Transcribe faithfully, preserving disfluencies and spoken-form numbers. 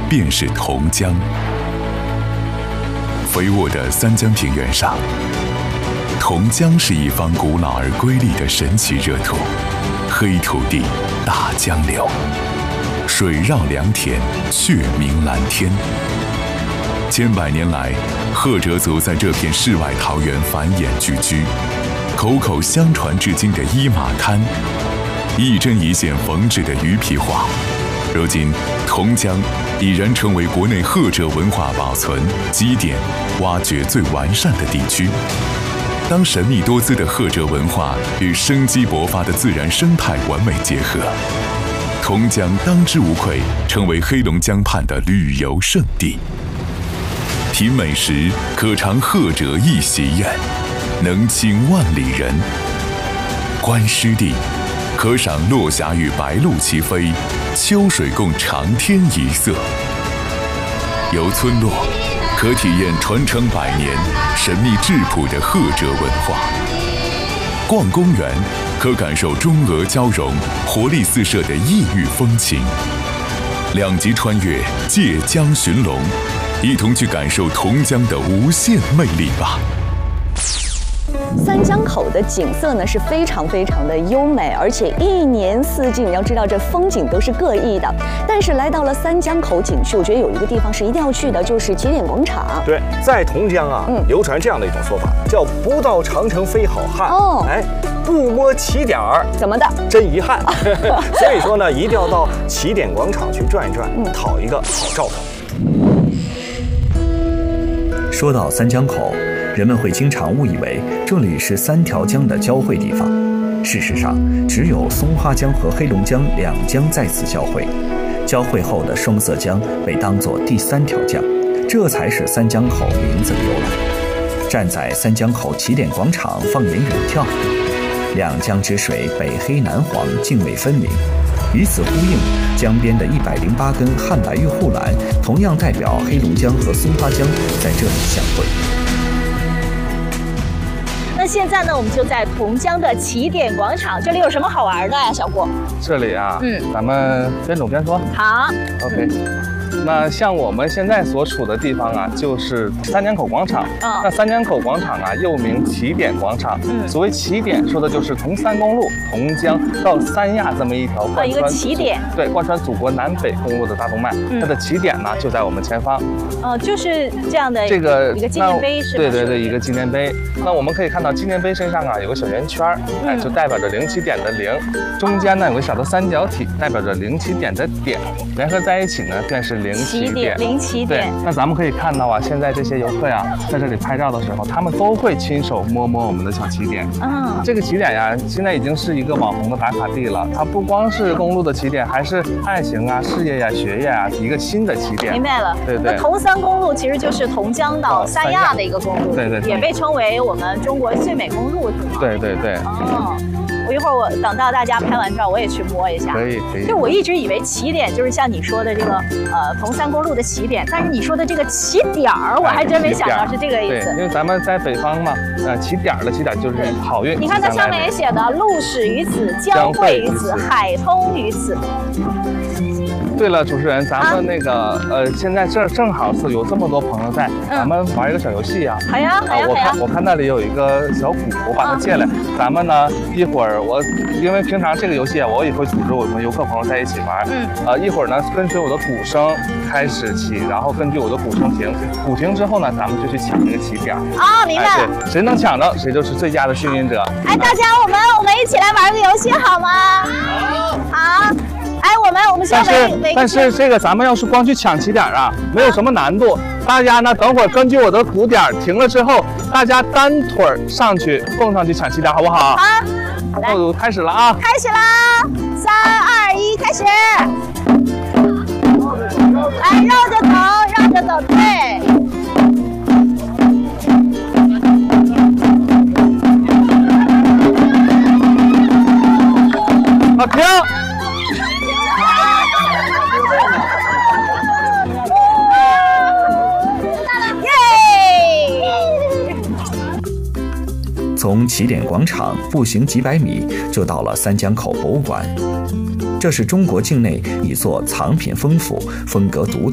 便是同江。肥沃的三江平原上，同江是一方古老而瑰丽的神奇热土，黑土地，大江流，水绕良田，血明蓝天。千百年来，赫哲族在这片世外桃源繁衍聚居，口口相传至今的伊玛堪，一针一线缝制的鱼皮画，如今同江已然成为国内赫哲文化保存、积淀、挖掘最完善的地区。当神秘多姿的赫哲文化与生机勃发的自然生态完美结合，同江当之无愧成为黑龙江畔的旅游胜地。品美食可尝赫哲一席宴，能倾万里人；观湿地可赏落霞与白鹭齐飞，秋水共长天一色；游村落可体验传承百年、神秘质朴的赫哲文化；逛公园可感受中俄交融、活力四射的异域风情；两极穿越，借江寻龙，一同去感受同江的无限魅力吧。 三江口的景色呢是非常非常的优美，而且一年四季，你要知道这风景都是各异的。但是来到了三江口景区，我觉得有一个地方是一定要去的，就是起点广场。 对，在同江啊，嗯、流传这样的一种说法，叫“不到长城非好汉”。哦，哎，不摸起点儿， 怎么的？ 真遗憾。所以说呢，一定要到起点广场去转一转，嗯、讨一个好兆头。 说到三江口，人们会经常误以为这里是三条江的交汇地方。事实上，只有松花江和黑龙江两江在此交汇，交汇后的双色江被当作第三条江，这才是三江口名字的由来。站在三江口起点广场放眼远眺，两江之水北黑南黄，泾渭分明。与此呼应，江边的一百零八根汉白玉护栏同样代表黑龙江和松花江在这里相会。 那现在呢，我们就在同江的起点广场，这里有什么好玩的呀，小顾？ 这里啊，嗯，咱们边走边说。 好 ，OK。那像我们现在所处的地方啊，就是三江口广场。嗯，那三江口广场啊，又名起点广场。嗯，所谓起点，说的就是从三公路同江到三亚这么一条贯穿、 一个起点， 对，贯穿祖国南北公路的大动脉。嗯、它的起点呢，就在我们前方。 哦，就是这样的。 这个一个纪念碑是吧？ 对对对，一个纪念碑。那我们可以看到纪念碑身上啊有个小圆圈，哎、嗯，就代表着零起点的零。中间呢有个小的三角体，代表着零起点的点，联合在一起呢便是零。起点， 零起点。 对，那咱们可以看到啊，现在这些游客呀，在这里拍照的时候，他们都会亲手摸摸我们的小起点。嗯，这个起点呀，现在已经是一个网红的打卡地了。它不光是公路的起点，还是爱情啊、事业呀、学业啊一个新的起点。 明白了， 对对。 那同三公路其实就是同江到三亚的一个公路， 对对， 也被称为我们中国最美公路，是吗？ 对对对。 哦。我一会儿我等到大家拍完照，我也去摸一下。 可以可以。 就我一直以为起点就是像你说的这个呃同三公路的起点，但是你说的这个起点儿，我还真没想到是这个意思。 对，因为咱们在北方嘛，呃，起点的起点就是好运。 你看它上面也写的“路始于此，交汇于此，海通于此”。 对了，主持人，咱们那个、啊、呃，现在这正好是有这么多朋友在，嗯、咱们玩一个小游戏啊。 好呀，好呀， 我看我看那里有一个小鼓，我把它借来。嗯、咱们呢，一会儿我因为平常这个游戏啊，我也会组织我们游客朋友在一起玩。嗯。呃，一会儿呢，跟随我的鼓声开始起，然后根据我的鼓声停，鼓停之后呢，咱们就去抢这个起点。 啊、哦，明白。 哎，对，谁能抢到，谁就是最佳的幸运者。 哎，大家，我们我们一起来玩个游戏好吗？好。好。哎，我们我们先围。 但是这个咱们要是光去抢起点啊，没有什么难度。大家呢，等会儿根据我的鼓点停了之后，大家单腿上去蹦上去抢起点，好不好？好。来，开始了啊！ 开始啦！三二一，开始！来，绕着走，绕着走，对。 好，停。 从起点广场步行几百米，就到了三江口博物馆。这是中国境内一座藏品丰富、风格独特